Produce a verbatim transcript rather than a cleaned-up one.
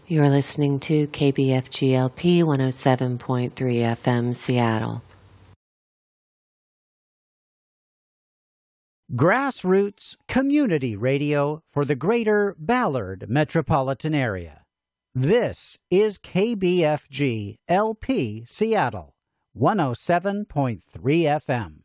You're listening to K B F G L P one oh seven point three F M, Seattle. Grassroots community radio for the greater Ballard metropolitan area. This is K B F G L P Seattle, one oh seven point three F M.